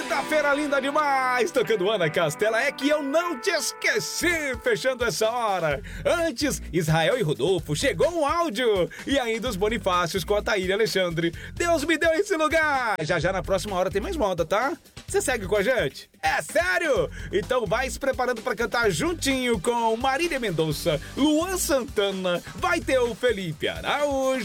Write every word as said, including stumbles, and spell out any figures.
Quinta-feira linda demais, tocando Ana Castela, é que eu não te esqueci, fechando essa hora. Antes, Israel e Rodolfo, chegou um áudio. E ainda os Bonifácios com a Thaíra Alexandre. Deus me deu esse lugar. Já já na próxima hora tem mais moda, tá? Você segue com a gente? É sério? Então vai se preparando pra cantar juntinho com Marília Mendonça, Luan Santana, vai ter o Felipe Araújo.